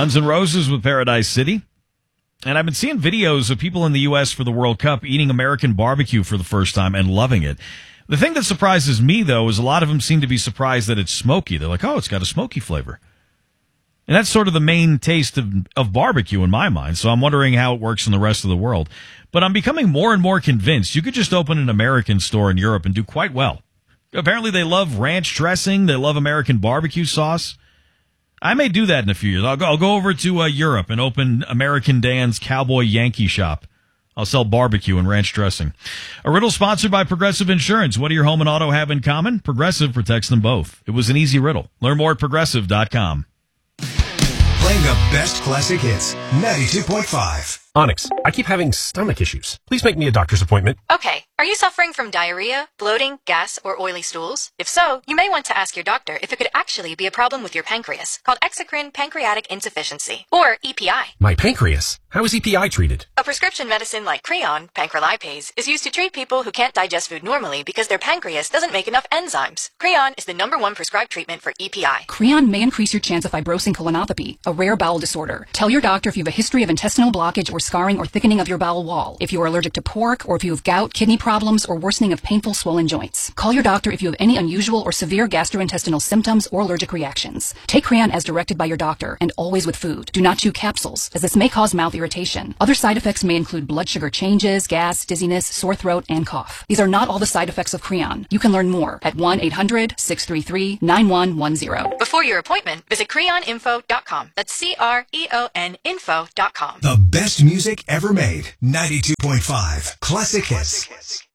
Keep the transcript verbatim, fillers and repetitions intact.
Guns N' Roses with Paradise City. And I've been seeing videos of people in the U S for the World Cup eating American barbecue for the first time and loving it. The thing that surprises me, though, is a lot of them seem to be surprised that it's smoky. They're like, oh, it's got a smoky flavor. And that's sort of the main taste of, of barbecue in my mind. So I'm wondering how it works in the rest of the world. But I'm becoming more and more convinced you could just open an American store in Europe and do quite well. Apparently they love ranch dressing. They love American barbecue sauce. I may do that in a few years. I'll go, I'll go over to uh, Europe and open American Dan's Cowboy Yankee Shop. I'll sell barbecue and ranch dressing. A riddle sponsored by Progressive Insurance. What do your home and auto have in common? Progressive protects them both. It was an easy riddle. Learn more at progressive dot com. Playing the best classic hits, ninety-two point five. Onyx, I keep having stomach issues. Please make me a doctor's appointment. Okay. Are you suffering from diarrhea, bloating, gas, or oily stools? If so, you may want to ask your doctor if it could actually be a problem with your pancreas, called exocrine pancreatic insufficiency, or E P I. My pancreas? How is E P I treated? A prescription medicine like Creon, pancrelipase, is used to treat people who can't digest food normally because their pancreas doesn't make enough enzymes. Creon is the number one prescribed treatment for E P I. Creon may increase your chance of fibrosing colonopathy, a rare bowel disorder. Tell your doctor if you have a history of intestinal blockage or scarring or thickening of your bowel wall, if you are allergic to pork, or if you have gout, kidney problems, or worsening of painful swollen joints. Call your doctor if you have any unusual or severe gastrointestinal symptoms or allergic reactions. Take Creon as directed by your doctor, and always with food. Do not chew capsules, as this may cause mouth irritation. Other side effects may include blood sugar changes, gas, dizziness, sore throat, and cough. These are not all the side effects of Creon. You can learn more at one eight hundred, six three three, nine one one zero. Before your appointment, visit creon info dot com. That's C R E O N info dot com. The best music ever made, ninety-two point five. Classic hits.